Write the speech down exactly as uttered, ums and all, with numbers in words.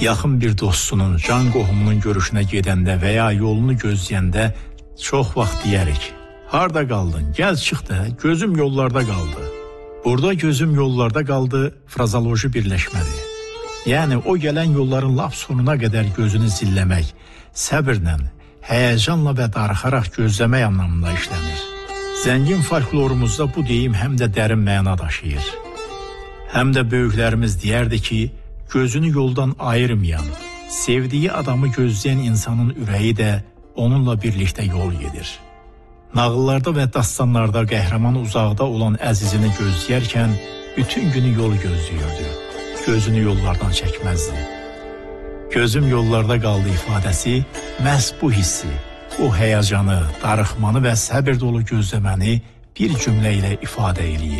Yaxın bir dostunun, can qohumunun görüşünə gedəndə və ya yolunu gözləyəndə çox vaxt deyərik: harda qaldın, gəl çıx da, gözüm yollarda qaldı. Burada gözüm yollarda qaldı frazoloji birləşmədir. Yəni o gələn yolların lap sonuna qədər gözünü zilləmək, səbirlə, həyəcanla və darıxaraq gözləmək anlamında işlənir. Zəngin folklorumuzda bu deyim həm də dərin məna daşıyır. Həm də böyüklərimiz deyərdi ki, gözünü yoldan ayırmayan, sevdiyi adamı gözləyən insanın ürəyi də onunla birlikdə yol gedir. Nağıllarda və dastanlarda qəhrəman uzaqda olan əzizini gözləyərkən bütün günü yol gözləyirdi. Gözünü yollardan çəkməzdi. Gözüm yollarda qaldı ifadəsi məhz bu hissi, o həyəcanı, darıxmanı və səbir dolu gözləməni bir cümlə ilə ifadə eləyir.